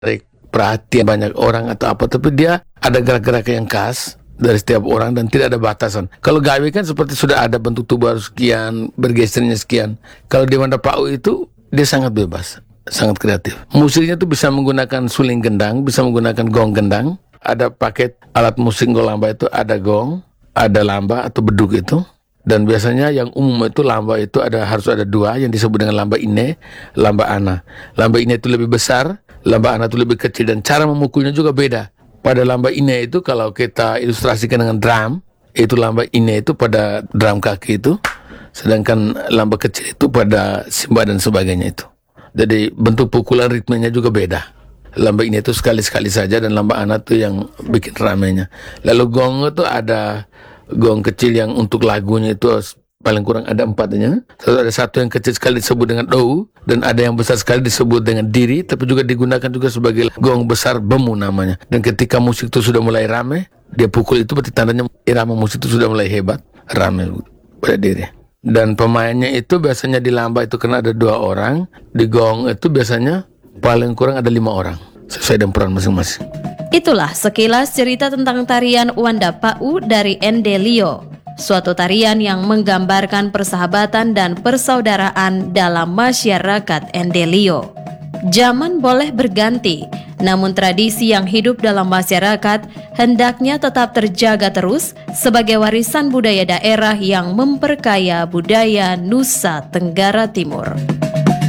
menarik perhatian banyak orang atau apa, tapi dia ada gerak-gerak yang khas dari setiap orang dan tidak ada batasan. Kalau gawe kan seperti sudah ada bentuk tubuh harus sekian, bergesernya sekian. Kalau di Wanda Pau itu dia sangat bebas, sangat kreatif. Musiknya tuh bisa menggunakan suling gendang, bisa menggunakan gong gendang. Ada paket alat musik golamba itu, ada gong, ada lamba atau beduk itu. Dan biasanya yang umum itu lamba itu harus ada dua yang disebut dengan lamba ine, lamba ana. Lamba ine itu lebih besar, lamba ana itu lebih kecil dan cara memukulnya juga beda. Pada lamba ine itu kalau kita ilustrasikan dengan drum, itu lamba ine itu pada drum kaki itu, sedangkan lamba kecil itu pada simba dan sebagainya itu. Jadi bentuk pukulan ritmenya juga beda. Lamba ine itu sekali-sekali saja dan lamba ana itu yang bikin ramenya. Lalu gong itu ada gong kecil yang untuk lagunya itu paling kurang ada 4-nya. Ada satu yang kecil sekali disebut dengan dou, dan ada yang besar sekali disebut dengan diri, tapi juga digunakan juga sebagai gong besar bemu namanya. Dan ketika musik itu sudah mulai rame, dia pukul itu berarti tandanya irama musik itu sudah mulai hebat, rame pada diri. Dan pemainnya itu biasanya di lamba itu karena ada 2 orang, di gong itu biasanya paling kurang ada 5 orang, sesuai dengan peran masing-masing. Itulah sekilas cerita tentang tarian Wanda Pau dari Endelio. Suatu tarian yang menggambarkan persahabatan dan persaudaraan dalam masyarakat Endelio. Zaman boleh berganti, namun tradisi yang hidup dalam masyarakat hendaknya tetap terjaga terus sebagai warisan budaya daerah yang memperkaya budaya Nusa Tenggara Timur.